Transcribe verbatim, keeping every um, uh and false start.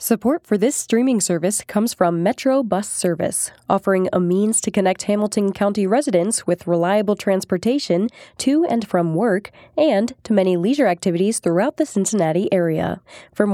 Support for this streaming service comes from Metro Bus Service, offering a means to connect Hamilton County residents with reliable transportation to and from work and to many leisure activities throughout the Cincinnati area. For more